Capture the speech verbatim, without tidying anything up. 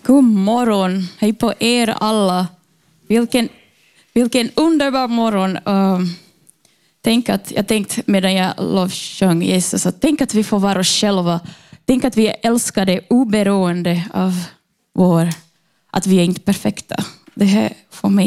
God morgon. Hej på er alla. Vilken, vilken underbar morgon. Uh, tänk att, jag tänkte medan jag lovsjöng Jesus, att tänk att vi får vara oss själva. Tänk att vi är älskade oberoende av vår, att vi är inte perfekta. Det här för mig